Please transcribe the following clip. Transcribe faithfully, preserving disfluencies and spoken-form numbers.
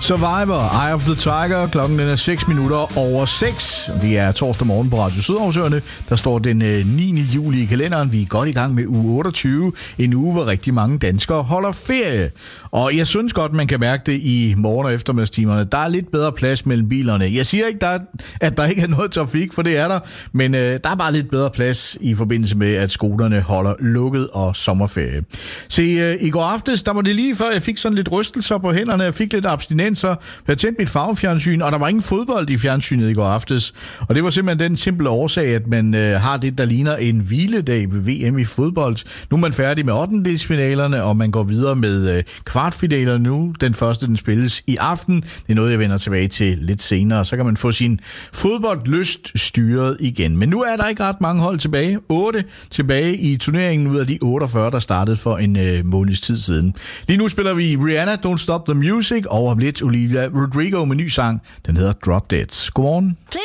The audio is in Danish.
Survivor, Eye of the Tiger. Klokken er seks minutter over seks. Det er torsdag morgen på Radio Sydhavsøerne. Der står den niende juli i kalenderen. Vi er godt i gang med uge otteogtyve. En uge, hvor rigtig mange danskere holder ferie. Og jeg synes godt, man kan mærke det i morgen- og eftermiddagstimerne. Der er lidt bedre plads mellem bilerne. Jeg siger ikke, der er, at der ikke er noget trafik, for det er der. Men øh, der er bare lidt bedre plads i forbindelse med, at skolerne holder lukket og sommerferie. Se, øh, i går aftes, der var det lige før, jeg fik sådan lidt rystelser på hænderne. Jeg fik lidt abstinenser. Jeg tændte mit farvefjernsyn, og der var ingen fodbold i fjernsynet i går aftes. Og det var simpelthen den simple årsag, at man øh, har det, der ligner en hviledag ved V M i fodbold. Nu er man færdig med ottendedelsfinalerne, og man går videre med øh, kvartfinaler nu. Den første, den spilles i aften. Det er noget, jeg vender tilbage til lidt senere. Så kan man få sin fodboldlyst styret igen. Men nu er der ikke ret mange hold tilbage. otte tilbage i turneringen ud af de otteogfyrre, der startede for en øh, måneds tid siden. Lige nu spiller vi Rihanna, Don't Stop the Music, og om lidt Olivia Rodrigo med ny sang. Den hedder Drop Dead. Godmorgen.